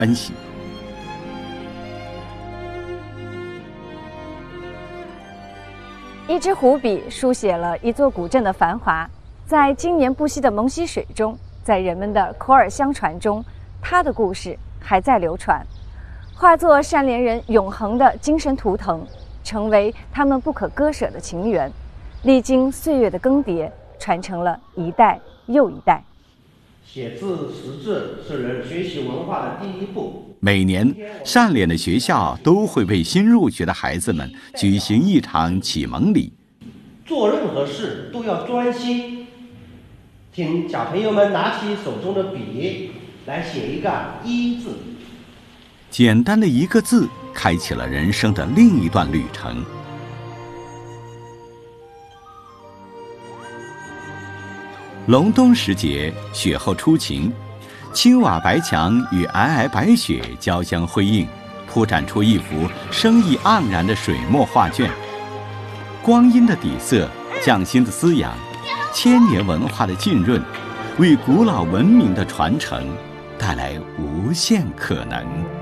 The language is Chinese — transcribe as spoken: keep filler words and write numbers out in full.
恩喜。 一支湖笔书写了一座古镇的繁华，在经年不息的蒙溪水中，在人们的口耳相传中，它的故事还在流传，化作善连人永恒的精神图腾，成为他们不可割舍的情缘，历经岁月的更迭，传承了一代又一代。 写字识字是人学习文化的第一步。 每年，善脸的学校都会为新入学的孩子们举行一场启蒙礼。 做任何事都要专心，请小朋友们拿起手中的笔来写一个“一”字。 简单的一个字，开启了人生的另一段旅程。隆冬时节，雪后初晴，青瓦白墙与皑皑白雪交相辉映，铺展出一幅生意盎然的水墨画卷。光阴的底色，匠心的滋养，千年文化的浸润，为古老文明的传承带来无限可能。